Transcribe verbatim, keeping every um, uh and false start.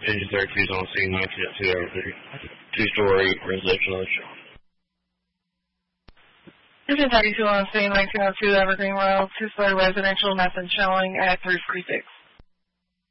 Engine thirty-two is on scene, nineteen at two Evergreen. Two-story residential. Engine thirty-two on scene, nineteen oh two Evergreen Road, two-story residential, nothing showing at three forty-six.